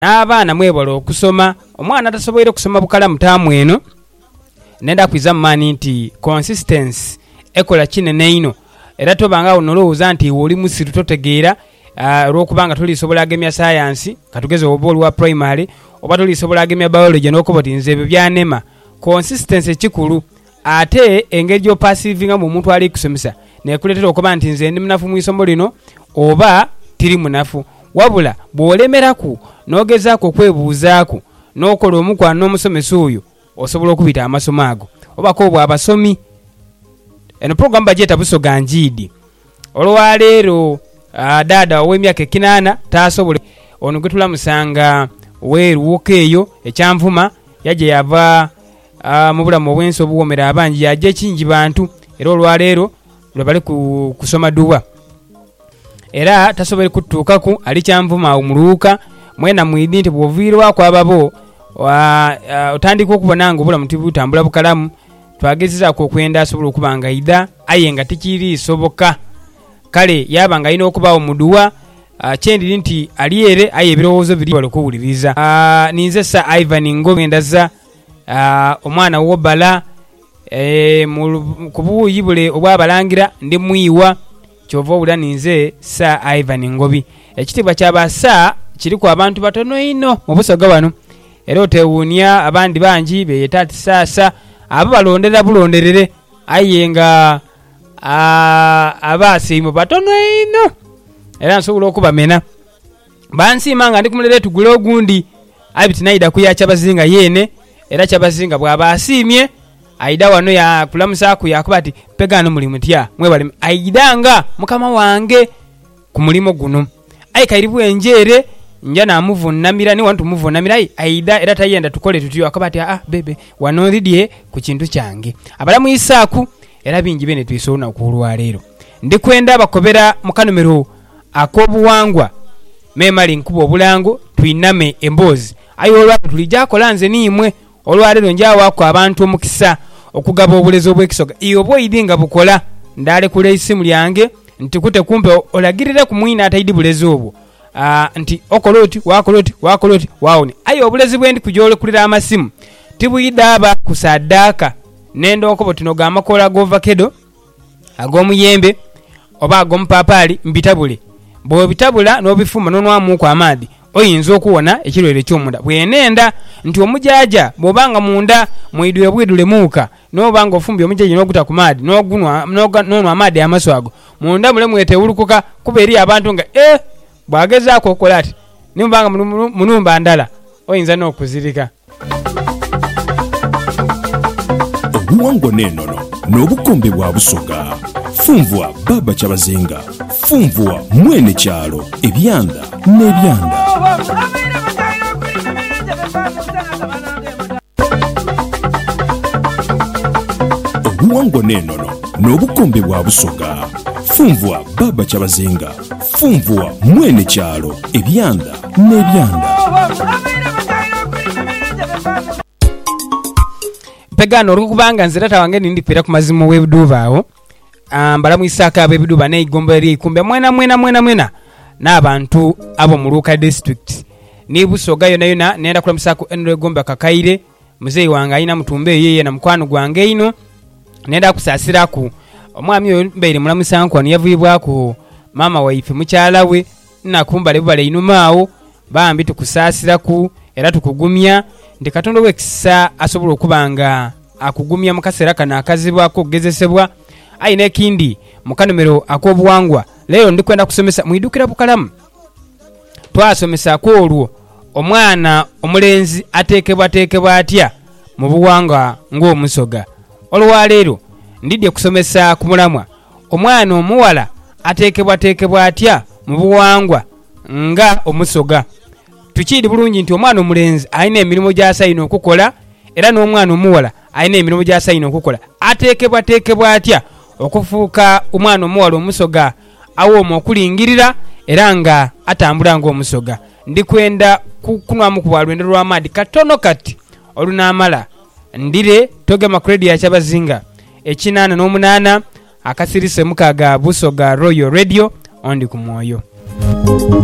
n'abaana mwebala okusoma. Omwana atasoboire kusoma bukalamu taamu eno nenda kwiza mani nti consistency ekola kinene ino era tobanga onolowooza nti oli musiru totegeera olw'okubanga tulisobola agemya science katugeze oba oli wa primary oba tulisobola agemya biology n'okuba ti nze ebyo byanema. Consistency kikulu ate engeri gy'opasivinga mu muntu ali kusomesa nekuleetera okuba nti nze ndi munafu mu isomo lino oba tiri munafu, wabula bw'olemeraku n'ogezaako okwebuuzaako n'okola omukwano n'omusomesa oyo osobola okubita amasomo ago obako obwo abasomi. Eno program bajeta Busoga Njiidi olwaleero dada ow'emyaka 8 taasobole ono gwe tulamusanga weeruwoka eyo ekyanvuma yaje yava mu bulamu obwensi obuwomera abangi yaje ekingi bantu era olwaleero lwe bali kusoma duwa era tasobole kutuukaku ali kyanvuma omuluuka mwena mwidi nti bwoviirwako ababo otandika okubona nga obulamu tibutambula bukalamu twagezezaako okwenda asobola okuba nga ida aye nga tikiri soboka kale yaba nga alina okubaawo muduwa kyendiri nti ali ere aye ebirowoozo biri bali okuwuliriza. Ninze sa Ivan Ngogendaza omwana w'Obala ku buuyi bule obwabalangira ndi mwiwa kyova obula ninze sa Ivan Ngobi. Ekitiibwa ky'abasa kiriku abantu batono ino mu Busoga wano era otewuunya abandi bangi beeyeta ati saasa abo balonderera bulonderere aye nga abaasiimu batono ino era nsobola okubamena bansiima nga ndi kumulere tugule ogundi abiti naida kuya Kyabazinga yene era Kyabazinga bw'aba asiimye aida wano ya kulamusaku yakuba ati pegano mulimu tya mwebale aidanga mukama wange ku mulimo guno ayi kairibu enjere nja namuvunamira ni wantu muvunamira aida era tayenda tukole tutyo akaba ati bebe wano lidye ku kintu kyange abalamu Isaaku era bingi bene twisona kulwa leero ndi kwenda bakobera mu kanomero akobuwangwa memali nkubo obulango twiname embozi ayo olwa tulijakola nze niimwe olwalero njawako abantu omukisa okugaba obulezi obw'ekisoga iyo bwoyidinga bukola ndale kule isimu lyange ntikute kumpe olagirire ku mwina atayidi bulezi obwo nti okoloti wakoloti waone ayo obulezi bwendi kujole kulira amasimu tibuyida aba kusadaka nendo nkobo tinoga amakola govakedo agomuyembe oba agompapali mbitabule bo bitabula n'obifuma nonwamu kwa amadi oyinza okuwona ekirwere ky'omunda bwenenda nti omujaja bobanga munda mwidwe bwidule muuka nobanga ofumbye omujaja n'oguta ku madi n'ogunwa nonwa amadi amaswago munda mule mwete ulukuka kuberi abantu nga bwagezaako okola ati nimbanga munumba ndala oyinza n'okuzirika. Obuwangwa n'ennono n'obukombe bwa Busoga funvwa baba Kyabazinga funvwa mwene kyalo ebyanda n'ebyanda. Obuwangwa n'ennono n'obukombe bwa Busoga funvwa baba Kyabazinga funvwa mwene kyalo ebyanda n'ebyanda. Pegano olukubanga nzirata wange nindipira ku mazimu w'ebiduba awo mbalamu Isaka ab'ebiduba n'eigomba eri ikumbe mwena n'abantu abo mu Luuka district ni Busoga yona nenda kulamusako enro egomba kakaire muzeyi wange ayina mutumbe yeye na mukwano gwange ino nenda kusasiraku omwami oyo mbeere mulamusankwano yavuyibwako mama waife mukyala we nakumbale bubale inumaawo bambi tukusasiraku era tukugumya ndi Katonda w'ekisa asobola okubanga akugumya mu kaseera kana akazibwako okugezesebwa ayina ekindi mu kanomero ak'obuwangwa leero ndi kwenda kusomesa mwidukira bukalamu twasomesako olwo omwana omulenzi ateekebwa atya mu buwangwa ng'omusoga. Olwaleero ndidde kusomesa ku mulamwa omwana omuwala ateekebwa atya mu buwangwa nga omusoga. Tukiri bulungi nti omwana omulenzi alina emirimu gy'asayina okukola era n'omwana omuwala alina emirimu gy'asayina okukola ateekebwa atya okufuuka omwana omuwala omusoga awooma okulingirira era nga atambula ng'omusoga. Ndi kwenda kunwamu ku bwalwendo lw'amaadi katono kati olunaamala ndire togema kredi ya Kyabazinga 888 akasirise mukaga Busoga Royal Radio ondi ku mwoyo.